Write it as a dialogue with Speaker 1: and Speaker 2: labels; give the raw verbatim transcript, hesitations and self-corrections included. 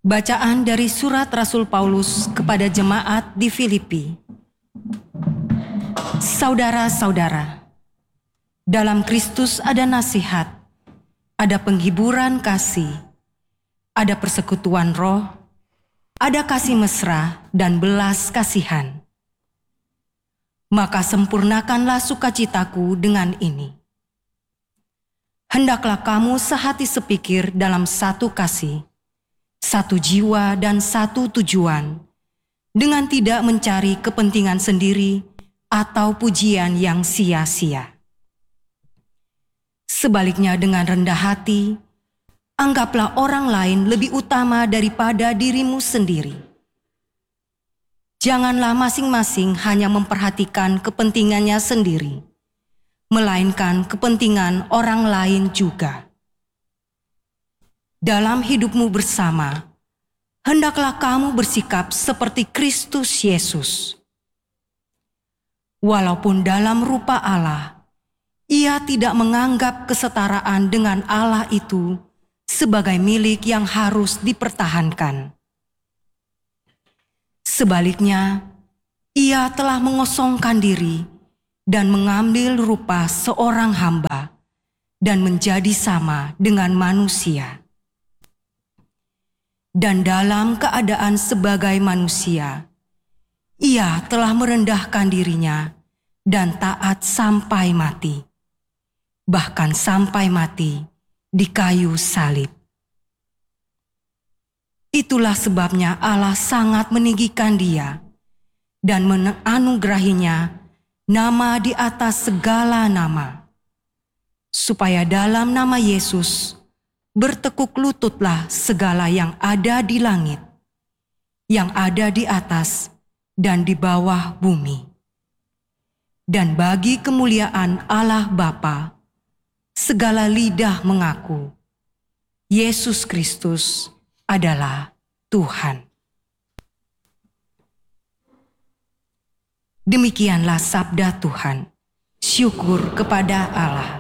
Speaker 1: Bacaan dari surat Rasul Paulus kepada jemaat di Filipi. Saudara-saudara, dalam Kristus ada nasihat, ada penghiburan kasih, ada persekutuan roh, ada kasih mesra dan belas kasihan. Maka sempurnakanlah sukacitaku dengan ini. Hendaklah kamu sehati sepikir dalam satu kasih, satu jiwa dan satu tujuan, dengan tidak mencari kepentingan sendiri atau pujian yang sia-sia. Sebaliknya dengan rendah hati, anggaplah orang lain lebih utama daripada dirimu sendiri. Janganlah masing-masing hanya memperhatikan kepentingannya sendiri, melainkan kepentingan orang lain juga. Dalam hidupmu bersama, hendaklah kamu bersikap seperti Kristus Yesus. Walaupun dalam rupa Allah, Ia tidak menganggap kesetaraan dengan Allah itu sebagai milik yang harus dipertahankan. Sebaliknya, Ia telah mengosongkan diri dan mengambil rupa seorang hamba dan menjadi sama dengan manusia. Dan dalam keadaan sebagai manusia, Ia telah merendahkan dirinya dan taat sampai mati, bahkan sampai mati di kayu salib. Itulah sebabnya Allah sangat meninggikan Dia dan menganugerahinya nama di atas segala nama, supaya dalam nama Yesus bertekuk lututlah segala yang ada di langit, yang ada di atas dan di bawah bumi. Dan bagi kemuliaan Allah Bapa, segala lidah mengaku, Yesus Kristus adalah Tuhan. Demikianlah sabda Tuhan. Syukur kepada Allah.